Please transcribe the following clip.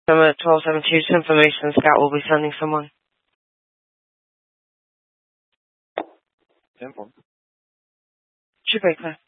Number 1272, information Scout will be sending someone. 10-4. Should be clear.